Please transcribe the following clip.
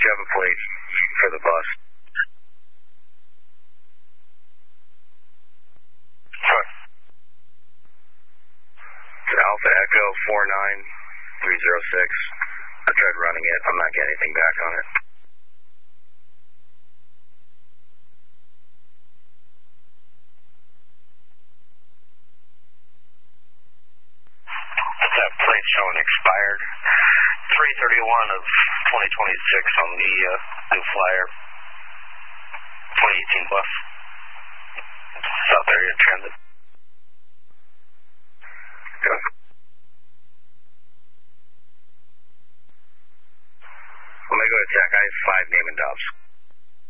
you have a plate for the bus? Sure. It's Alpha Echo 49306. I tried running it. I'm not getting anything back on it. What's that plate showing expired? 3/31 of 2026 on the new Flyer 2018 bus. South area transit.